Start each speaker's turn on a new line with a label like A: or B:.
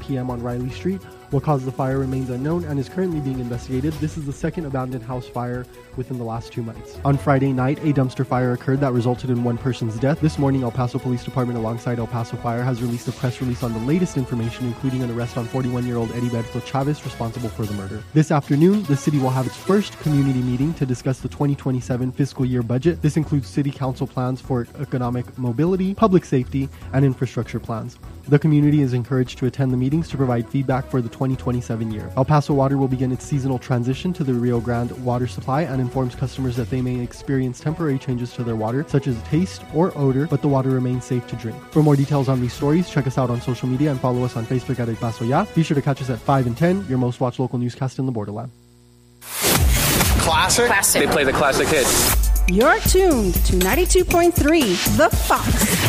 A: p.m. on Riley Street. What caused the fire remains unknown and is currently being investigated. This is the second abandoned house fire within the last 2 months. On Friday night, a dumpster fire occurred that resulted in one person's death. This morning, El Paso Police Department alongside El Paso Fire has released a press release on the latest information, including an arrest on 41-year-old Heriberto Chavez, responsible for the murder. This afternoon, the city will have its first community meeting to discuss the 2027 fiscal year budget. This includes city council plans for economic mobility, public safety, and infrastructure plans. The community is encouraged to attend the meetings to provide feedback for the 2027 year. El Paso Water will begin its seasonal transition to the Rio Grande water supply and informs customers that they may experience temporary changes to their water, such as taste or odor, but the water remains safe to drink. For more details on these stories, check us out on social media and follow us on Facebook at El Paso Ya. Be sure to catch us at 5 and 10, your most watched local newscast in the Borderland.
B: Classic?
C: They play the classic hits.
D: You're tuned to 92.3 The Fox.